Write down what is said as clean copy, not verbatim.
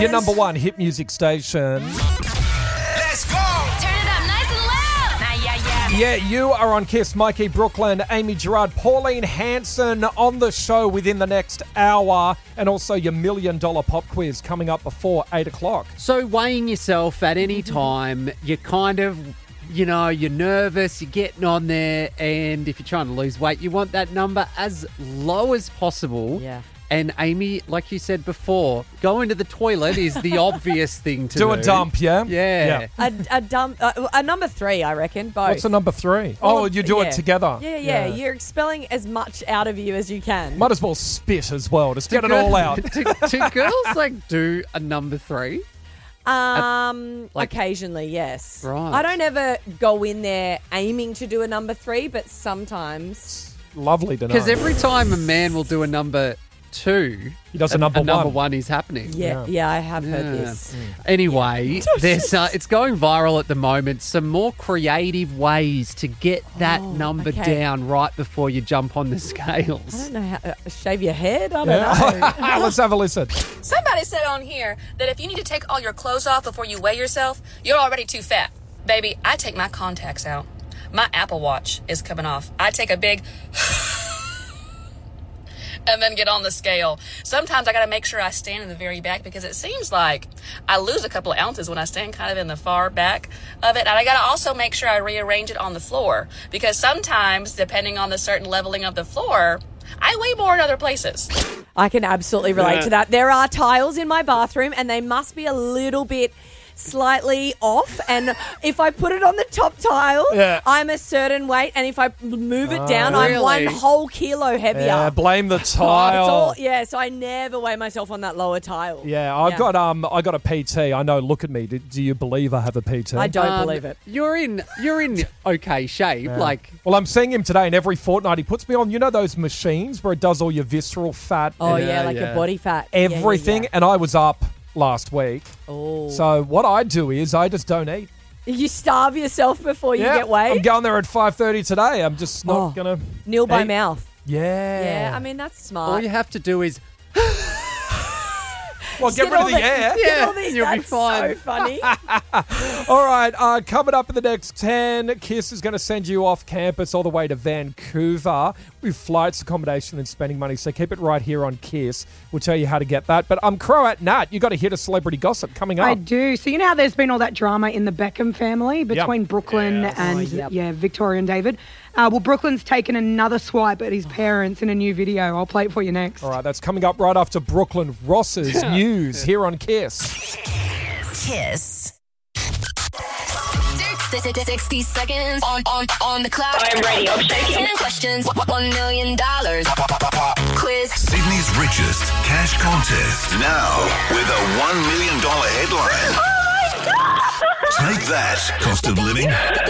Your number one hit music station. Let's go! Turn it up nice and loud. Yeah, you are on Kiss. Mikey Brooklyn, Amy Gerard, Pauline Hanson on the show within the next hour, and also your $1 million pop quiz coming up before 8 o'clock. So weighing yourself at any time, you're kind of, you're nervous, you're getting on there, and if you're trying to lose weight, you want that number as low as possible. Yeah. And Amy, like you said before, going to the toilet is the obvious thing to do. Do a dump, yeah? Yeah. A dump, a number 3, I reckon. Both. What's the number 3? Oh, you do it together. Yeah. You're expelling as much out of you as you can. Might as well spit as well. Just get it all out. Do girls do a number 3? Occasionally, yes. Right. I don't ever go in there aiming to do a number 3, but sometimes. Lovely to know. Because every time a man will do a number 2, he does a number one is happening. Yeah, I have heard this. Anyway, there's it's going viral at the moment. Some more creative ways to get that number down right before you jump on the scales. I don't know how shave your head. I don't know. Let's have a listen. Somebody said on here that if you need to take all your clothes off before you weigh yourself, you're already too fat. Baby, I take my contacts out. My Apple Watch is coming off. I take a big and then get on the scale. Sometimes I got to make sure I stand in the very back because it seems like I lose a couple of ounces when I stand kind of in the far back of it. And I got to also make sure I rearrange it on the floor because sometimes, depending on the certain leveling of the floor, I weigh more in other places. I can absolutely relate to that. There are tiles in my bathroom and they must be a little bit slightly off, and if I put it on the top tile, I'm a certain weight, and if I move it down, I'm 1 whole kilo heavier. Yeah, blame the tile. So I never weigh myself on that lower tile. Yeah, I got a PT. I know. Look at me. Do you believe I have a PT? I don't believe it. You're in okay shape. Yeah. Well, I'm seeing him today, and every fortnight he puts me on. You know those machines where it does all your visceral fat. Oh your body fat. Everything, and I was up last week. Oh. So what I do is I just don't eat. You starve yourself before you get weighed? I'm going there at 5:30 today. I'm just not going to nil by mouth. Yeah. Yeah, I mean, that's smart. All you have to do is well, get rid of the air. Yeah, you'll be fine. So funny. All right, coming up in the next 10, Kiss is going to send you off campus all the way to Vancouver with flights, accommodation and spending money. So keep it right here on Kiss. We'll tell you how to get that. But Croat Nat, you got to hit a celebrity gossip coming up. I do. So you know how there's been all that drama in the Beckham family between Brooklyn and Victoria and David? Well, Brooklyn's taken another swipe at his parents in a new video. I'll play it for you next. All right, that's coming up right after Brooklyn Ross's news here on Kiss. Kiss. 60 seconds on the clock. I'm ready. I'm shaking. 10 questions. $1 million. Quiz. Sydney's richest cash contest. Now with a $1 million headline. Oh my God! Take that, cost of living.